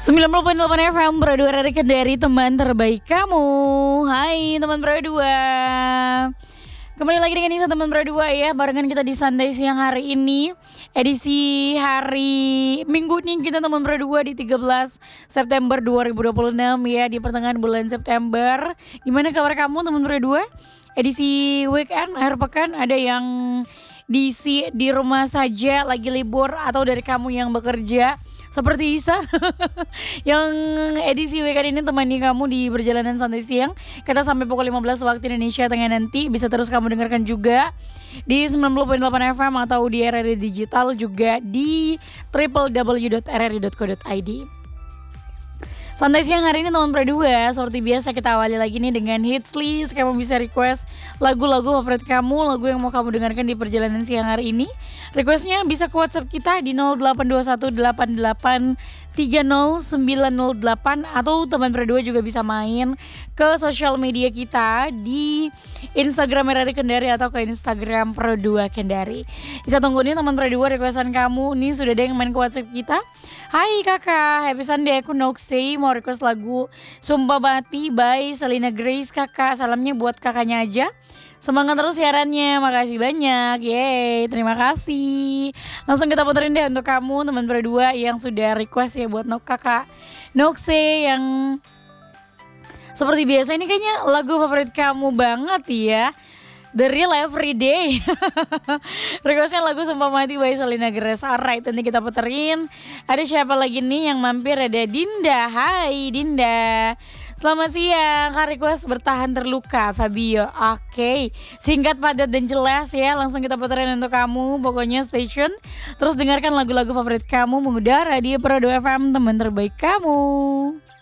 90,8 FM Pro 2 Rarikan dari teman terbaik kamu. Hai teman Pro 2. Kembali lagi dengan Nisa teman Pro 2 ya. Barengan kita di Sunday siang hari ini. Edisi hari Minggu nih kita teman Pro 2 di 13 September 2026 ya. Di pertengahan bulan September. Gimana kabar kamu teman Pro 2? Edisi weekend, akhir pekan ada yang di rumah saja lagi libur atau dari kamu yang bekerja seperti Isa yang edisi weekend ini temani kamu di perjalanan santai siang. Kita sampai pukul 15 waktu Indonesia Tengah nanti. Bisa terus kamu dengarkan juga di 90.8 FM atau di RRI Digital, juga di www.rri.co.id. Santai siang hari ini teman Pro 2, seperti biasa kita awali lagi nih dengan hits list. Kamu bisa request lagu-lagu favorit kamu, lagu yang mau kamu dengarkan di perjalanan siang hari ini. Requestnya bisa ke WhatsApp kita di 082188300908, atau teman Pro 2 juga bisa main ke sosial media kita di Instagram RRI Kendari atau ke Instagram Pro 2 Kendari. Bisa tunggu nih teman Pro 2 requestan kamu. Nih sudah ada yang main ke WhatsApp kita. Hai kakak, happy Sunday, aku Noxy, mau request lagu Sumpah Bati by Selena Grace kakak. Salamnya buat kakaknya aja. Semangat terus siarannya, makasih banyak. Yeay, terima kasih. Langsung kita puterin deh untuk kamu teman Pro 2 yang sudah request ya buat kakak Noxy, yang seperti biasa ini kayaknya lagu favorit kamu banget ya. The Real Everyday. Requestnya lagu Sumpah Mati by Selena Grace. Alright, nanti kita puterin. Ada siapa lagi nih yang mampir? Ada Dinda. Hai Dinda, selamat siang. Kak request Bertahan Terluka Fabio. Oke, singkat, padat, dan jelas ya. Langsung kita puterin untuk kamu. Pokoknya stay tune, terus dengarkan lagu-lagu favorit kamu mengudara di Pro 2 FM, teman terbaik kamu.